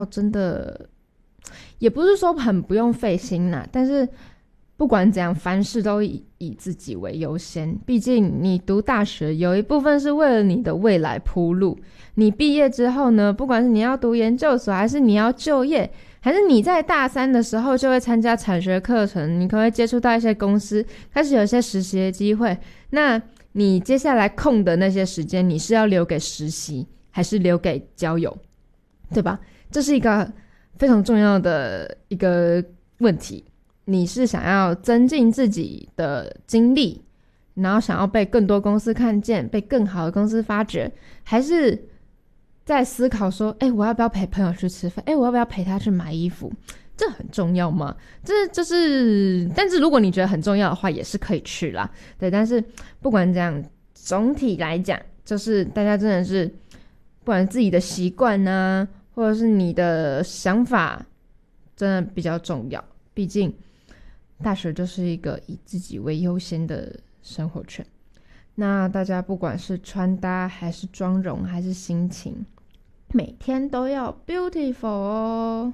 真的也不是说很不用费心啦，但是不管怎样，凡事都以自己为优先。毕竟你读大学有一部分是为了你的未来铺路。你毕业之后呢，不管是你要读研究所，还是你要就业，还是你在大三的时候就会参加产学课程，你可能会接触到一些公司，开始有一些实习的机会。那你接下来空的那些时间，你是要留给实习，还是留给交友，对吧？这是一个非常重要的一个问题。你是想要增进自己的经历，然后想要被更多公司看见，被更好的公司发掘，还是在思考说，我要不要陪朋友去吃饭？我要不要陪他去买衣服？这很重要吗？但是如果你觉得很重要的话，也是可以去啦。对，但是不管怎样，总体来讲，就是大家真的是，不管自己的习惯啊，或者是你的想法，真的比较重要。毕竟大学就是一个以自己为优先的生活圈。那大家不管是穿搭还是妆容还是心情，每天都要 beautiful 哦。